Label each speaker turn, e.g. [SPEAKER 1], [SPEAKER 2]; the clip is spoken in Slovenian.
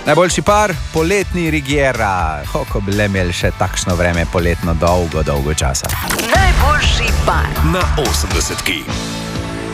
[SPEAKER 1] Najboljši par, poletni Riviera. Kako bi le imeli še takšno vreme poletno dolgo časa.
[SPEAKER 2] Najboljši par
[SPEAKER 3] na 80.